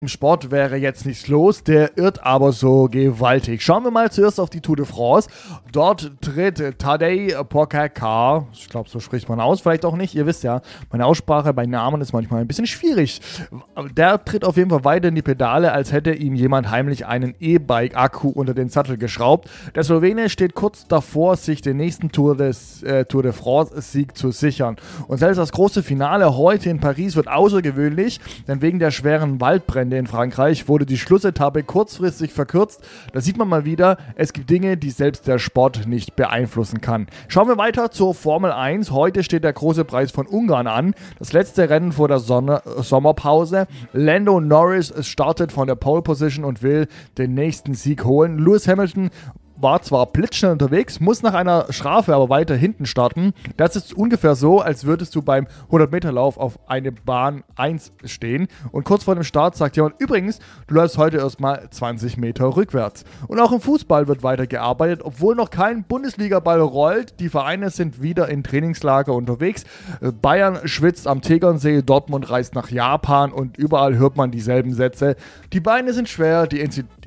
Im Sport wäre jetzt nichts los, der irrt aber so gewaltig. Schauen wir mal zuerst auf die Tour de France. Dort tritt Tadej Pogačar, ich glaube, so spricht man aus, vielleicht auch nicht, ihr wisst ja, meine Aussprache bei Namen ist manchmal ein bisschen schwierig. Der tritt auf jeden Fall weiter in die Pedale, als hätte ihm jemand heimlich einen E-Bike-Akku unter den Sattel geschraubt. Der Slowene steht kurz davor, sich den nächsten Tour de France-Sieg zu sichern. Und selbst das große Finale heute in Paris wird außergewöhnlich, denn wegen der schweren Waldbrände in Frankreich wurde die Schlussetappe kurzfristig verkürzt. Da sieht man mal wieder, es gibt Dinge, die selbst der Sport nicht beeinflussen kann. Schauen wir weiter zur Formel 1. Heute steht der große Preis von Ungarn an. Das letzte Rennen vor der Sommerpause. Lando Norris startet von der Pole Position und will den nächsten Sieg holen. Lewis Hamilton war zwar blitzschnell unterwegs, muss nach einer Strafe aber weiter hinten starten. Das ist ungefähr so, als würdest du beim 100-Meter-Lauf auf eine Bahn 1 stehen und kurz vor dem Start sagt jemand, übrigens, du läufst heute erstmal 20 Meter rückwärts. Und auch im Fußball wird weiter gearbeitet, obwohl noch kein Bundesliga-Ball rollt. Die Vereine sind wieder in Trainingslager unterwegs. Bayern schwitzt am Tegernsee, Dortmund reist nach Japan und überall hört man dieselben Sätze. Die Beine sind schwer, die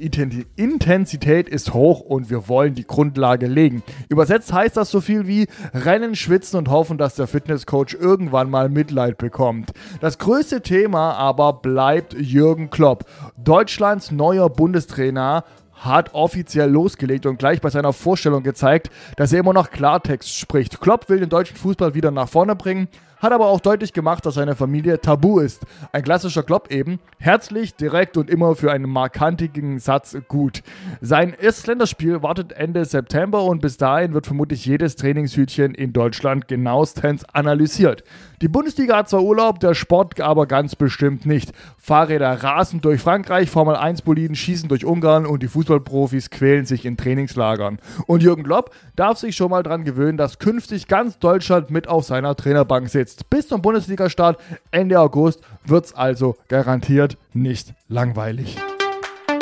Intensität ist hoch und wir wollen die Grundlage legen. Übersetzt heißt das so viel wie rennen, schwitzen und hoffen, dass der Fitnesscoach irgendwann mal Mitleid bekommt. Das größte Thema aber bleibt Jürgen Klopp. Deutschlands neuer Bundestrainer hat offiziell losgelegt und gleich bei seiner Vorstellung gezeigt, dass er immer noch Klartext spricht. Klopp will den deutschen Fußball wieder nach vorne bringen, hat aber auch deutlich gemacht, dass seine Familie tabu ist. Ein klassischer Klopp eben. Herzlich, direkt und immer für einen markantigen Satz gut. Sein erstes Länderspiel wartet Ende September und bis dahin wird vermutlich jedes Trainingshütchen in Deutschland genauestens analysiert. Die Bundesliga hat zwar Urlaub, der Sport aber ganz bestimmt nicht. Fahrräder rasen durch Frankreich, Formel-1-Boliden schießen durch Ungarn und die Fußballprofis quälen sich in Trainingslagern. Und Jürgen Klopp darf sich schon mal dran gewöhnen, dass künftig ganz Deutschland mit auf seiner Trainerbank sitzt. Bis zum Bundesliga-Start Ende August wird es also garantiert nicht langweilig.